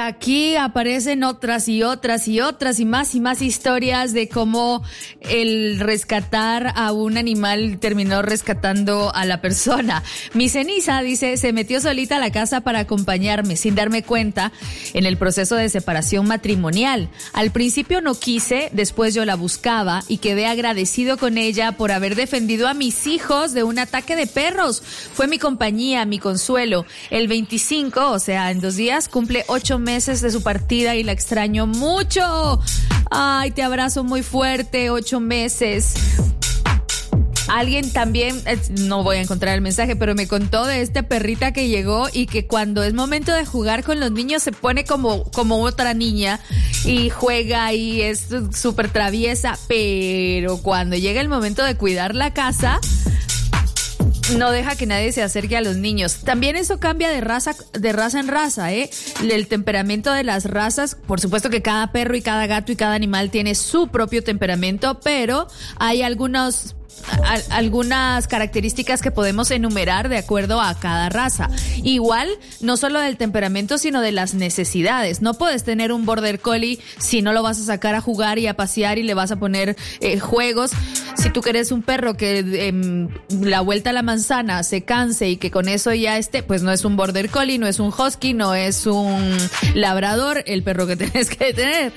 aquí aparecen otras y más historias de cómo el rescatar a un animal terminó rescatando a la persona. Mi ceniza dice, se metió solita a la casa para acompañarme sin darme cuenta en el proceso de separación matrimonial. Al principio no quise, después yo la buscaba y quedé agradecido con ella por haber defendido a mis hijos de un ataque de perros. Fue mi compañía, mi consuelo. El 25, o sea, en 2 días, cumple 8 meses de su partida y la extraño mucho. Ay, te abrazo muy fuerte, 8 meses. Alguien también, no voy a encontrar el mensaje, pero me contó de esta perrita que llegó y que cuando es momento de jugar con los niños se pone como otra niña y juega y es súper traviesa, pero cuando llega el momento de cuidar la casa, no deja que nadie se acerque a los niños. También eso cambia de raza en raza, ¿eh? El temperamento de las razas, por supuesto que cada perro y cada gato y cada animal tiene su propio temperamento, pero hay algunas características que podemos enumerar de acuerdo a cada raza. Igual, no solo del temperamento, sino de las necesidades. No puedes tener un border collie si no lo vas a sacar a jugar y a pasear y le vas a poner juegos. Si tú quieres un perro que la vuelta a la manzana se canse y que con eso ya esté, pues no es un border collie, no es un husky, no es un labrador, el perro que tienes que tener.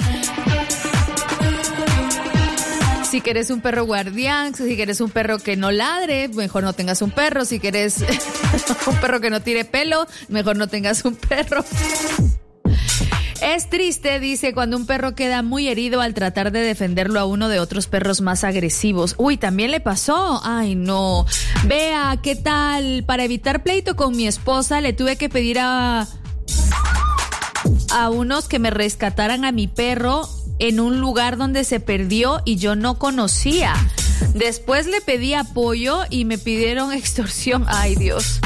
Si quieres un perro guardián, si quieres un perro que no ladre, mejor no tengas un perro. Si quieres un perro que no tire pelo, mejor no tengas un perro. Es triste, dice, cuando un perro queda muy herido al tratar de defenderlo a uno de otros perros más agresivos. Uy, también le pasó. Ay, no. Vea, ¿qué tal? Para evitar pleito con mi esposa, le tuve que pedir a unos que me rescataran a mi perro en un lugar donde se perdió y yo no conocía. Después le pedí apoyo y me pidieron extorsión. Ay, Dios.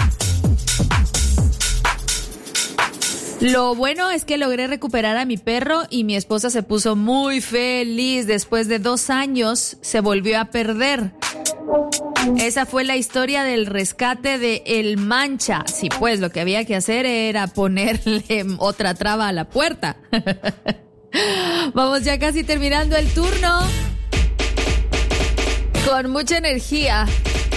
Lo bueno es que logré recuperar a mi perro y mi esposa se puso muy feliz. Después de 2 años se volvió a perder. Esa fue la historia del rescate de El Mancha. Sí, pues lo que había que hacer era ponerle otra traba a la puerta. Vamos ya casi terminando el turno. Con mucha energía.